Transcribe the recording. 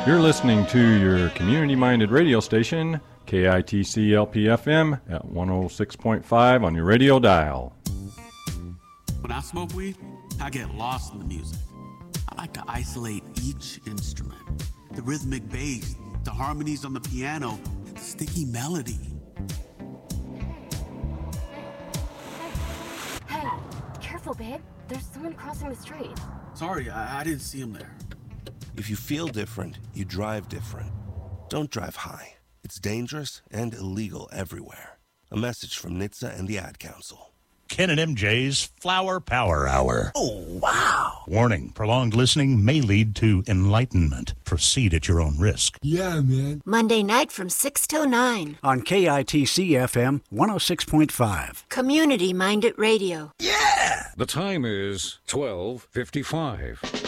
You're listening to your community-minded radio station, KITC LP-FM at 106.5 on your radio dial. When I smoke weed, I get lost in the music. I like to isolate each instrument. The rhythmic bass, the harmonies on the piano, the sticky melody. Hey, careful, babe. There's someone crossing the street. Sorry, I didn't see him there. If you feel different, you drive different. Don't drive high. It's dangerous and illegal everywhere. A message from NHTSA and the Ad Council. Ken and MJ's Flower Power Hour. Oh, wow. Warning, prolonged listening may lead to enlightenment. Proceed at your own risk. Yeah, man. Monday night from 6 till 9. On KITC FM 106.5. Community-minded radio. Yeah! The time is 12:55.